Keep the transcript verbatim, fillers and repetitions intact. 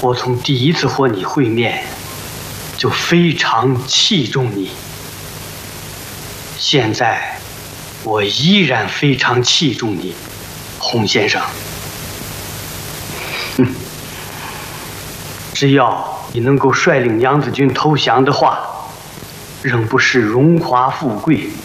我从第一次和你会面就非常器重你，现在我依然非常器重你，洪先生。哼，只要你能够率领娘子军投降的话，仍不是荣华富贵，